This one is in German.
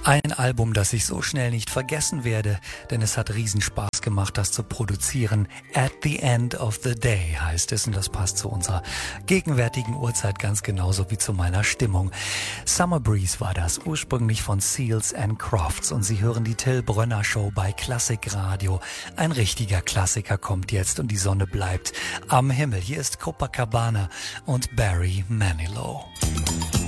Ein Album, das ich so schnell nicht vergessen werde, denn es hat Riesenspaß gemacht, das zu produzieren. At the End of the Day heißt es, und das passt zu unserer gegenwärtigen Uhrzeit ganz genauso wie zu meiner Stimmung. Summer Breeze war das, ursprünglich von Seals and Crofts, und Sie hören die Till Brönner Show bei Klassikradio. Ein richtiger Klassiker kommt jetzt und die Sonne bleibt am Himmel. Hier ist Copacabana und Barry Manilow.